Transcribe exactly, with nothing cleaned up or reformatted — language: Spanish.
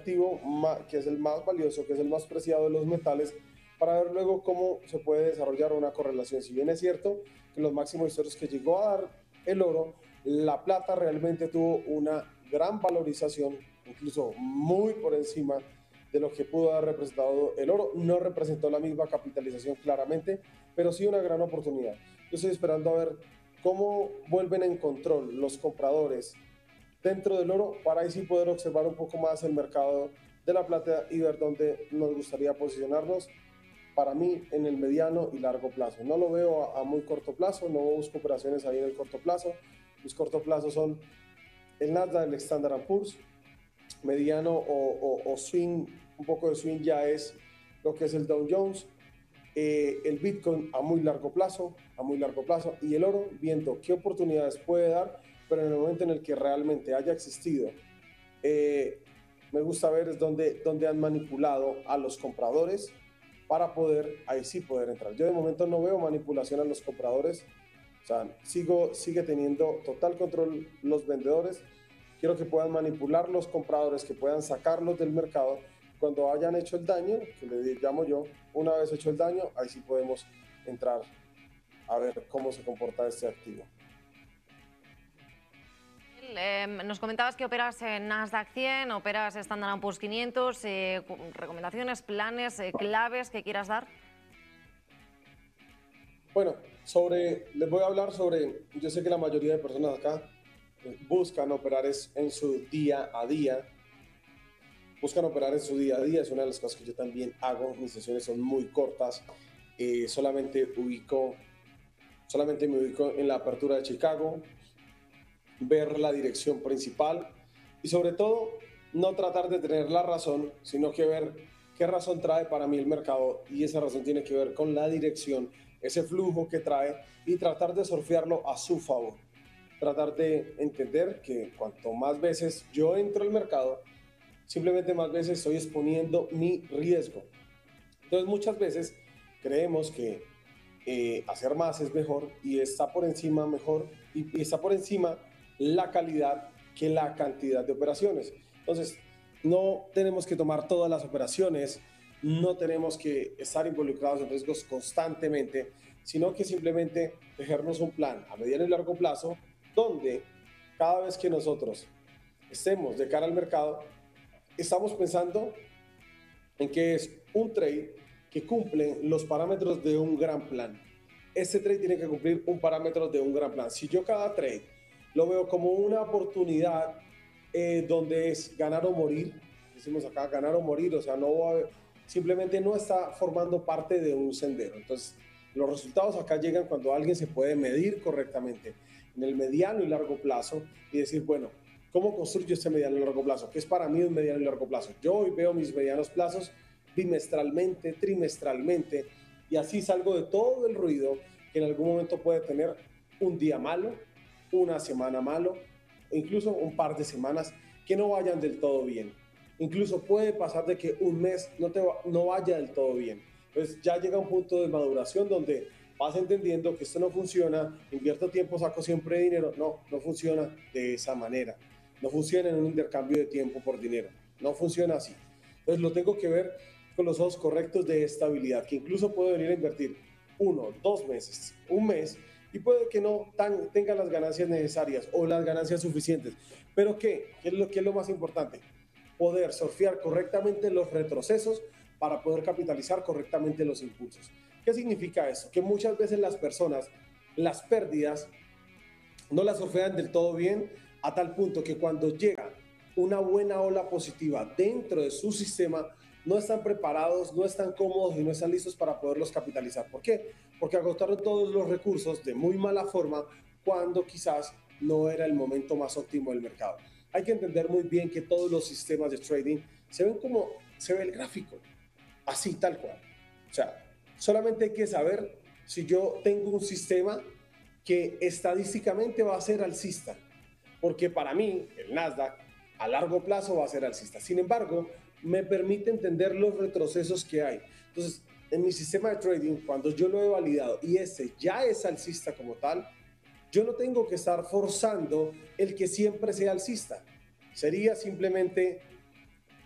activo que es el más valioso, que es el más preciado de los metales, para ver luego cómo se puede desarrollar una correlación. Si bien es cierto que los máximos históricos que llegó a dar el oro, la plata realmente tuvo una gran valorización, incluso muy por encima de lo que pudo haber representado el oro. No representó la misma capitalización claramente, pero sí una gran oportunidad. Yo estoy esperando a ver cómo vuelven en control los compradores dentro del oro, para ahí sí poder observar un poco más el mercado de la plata y ver dónde nos gustaría posicionarnos. Para mí, en el mediano y largo plazo. No lo veo a, a muy corto plazo, no busco operaciones ahí en el corto plazo. Mis cortos plazos son el Nasdaq, el Standard and Poor's. Mediano o, o, o swing, un poco de swing ya es lo que es el Dow Jones. Eh, el Bitcoin a muy largo plazo, a muy largo plazo. Y el oro, viendo qué oportunidades puede dar, pero en el momento en el que realmente haya existido, eh, me gusta ver es donde, donde han manipulado a los compradores para poder, ahí sí poder entrar. Yo de momento no veo manipulación a los compradores, o sea, sigo, sigue teniendo total control los vendedores. Quiero que puedan manipular los compradores, que puedan sacarlos del mercado. Cuando hayan hecho el daño, que le llamo yo, una vez hecho el daño, ahí sí podemos entrar a ver cómo se comporta este activo. Eh, nos comentabas que operas en Nasdaq cien, operas Standard and Poor's quinientos, eh, recomendaciones, planes, eh, claves que quieras dar. Bueno, sobre, les voy a hablar sobre, yo sé que la mayoría de personas acá buscan operar es en su día a día, buscan operar en su día a día, es una de las cosas que yo también hago. Mis sesiones son muy cortas, eh, solamente ubico, solamente me ubico en la apertura de Chicago, ver la dirección principal y sobre todo no tratar de tener la razón, sino que ver qué razón trae para mí el mercado, y esa razón tiene que ver con la dirección, ese flujo que trae, y tratar de surfearlo a su favor. Tratar de entender que cuanto más veces yo entro al mercado, simplemente más veces estoy exponiendo mi riesgo. Entonces muchas veces creemos que eh, hacer más es mejor, y está por encima mejor, y, y está por encima la calidad que la cantidad de operaciones. Entonces no tenemos que tomar todas las operaciones, no tenemos que estar involucrados en riesgos constantemente, sino que simplemente dejarnos un plan a mediano y largo plazo, donde cada vez que nosotros estemos de cara al mercado, estamos pensando en que es un trade que cumple los parámetros de un gran plan. Este trade tiene que cumplir un parámetro de un gran plan. Si yo cada trade lo veo como una oportunidad eh, donde es ganar o morir, decimos acá ganar o morir, o sea, no va a, simplemente no está formando parte de un sendero. Entonces, los resultados acá llegan cuando alguien se puede medir correctamente en el mediano y largo plazo y decir, bueno, ¿cómo construyo este mediano y largo plazo? ¿Qué es para mí un mediano y largo plazo? Yo hoy veo mis medianos plazos bimestralmente, trimestralmente, y así salgo de todo el ruido que en algún momento puede tener un día malo, una semana malo, o incluso un par de semanas que no vayan del todo bien. Incluso puede pasar de que un mes no, te va, no vaya del todo bien. Entonces ya llega un punto de maduración donde vas entendiendo que esto no funciona, invierto tiempo, saco siempre dinero. No, no funciona de esa manera. No funciona en un intercambio de tiempo por dinero. No funciona así. Entonces lo tengo que ver con los ojos correctos de estabilidad, que incluso puedo venir a invertir uno, dos meses, un mes, y puede que no tan, tenga las ganancias necesarias o las ganancias suficientes. ¿Pero qué? ¿Qué es lo, qué es lo más importante? Poder surfear correctamente los retrocesos para poder capitalizar correctamente los impulsos. ¿Qué significa eso? Que muchas veces las personas, las pérdidas, no las surfean del todo bien, a tal punto que cuando llega una buena ola positiva dentro de su sistema, no están preparados, no están cómodos y no están listos para poderlos capitalizar. ¿Por qué? Porque agotaron todos los recursos de muy mala forma cuando quizás no era el momento más óptimo del mercado. Hay que entender muy bien que todos los sistemas de trading se ven como se ve el gráfico, así tal cual. O sea, solamente hay que saber si yo tengo un sistema que estadísticamente va a ser alcista, porque para mí el Nasdaq a largo plazo va a ser alcista. Sin embargo, me permite entender los retrocesos que hay. Entonces, en mi sistema de trading, cuando yo lo he validado y este ya es alcista como tal, yo no tengo que estar forzando el que siempre sea alcista. Sería simplemente